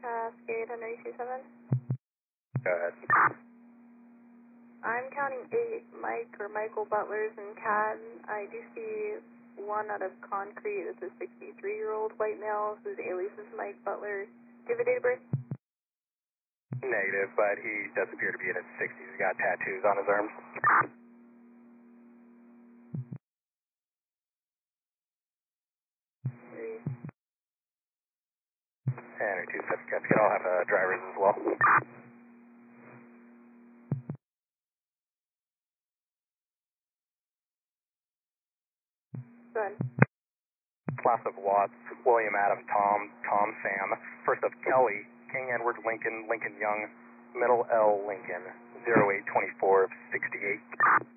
Cascade 127. Go ahead. I'm counting 8 Mike or Michael Butlers and CAD. I do see one out of concrete. It's a 63-year-old white male whose alias is Mike Butler. Do you have a date of birth? Negative, but he does appear to be in his 60s. He's got tattoos on his arms. And 27 Cascade. I'll have drivers as well. Go ahead. Class of Watts, William Adam, Tom Sam. First of Kelly, King Edward Lincoln, Lincoln Young, Middle L Lincoln, 0824 68.